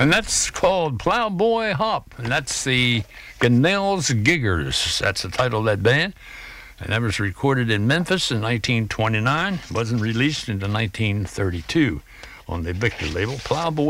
And that's called Plowboy Hop, and that's the Gannell's Giggers. That's the title of that band. And that was recorded in Memphis in 1929. Wasn't released until 1932 on the Victor label. Plowboy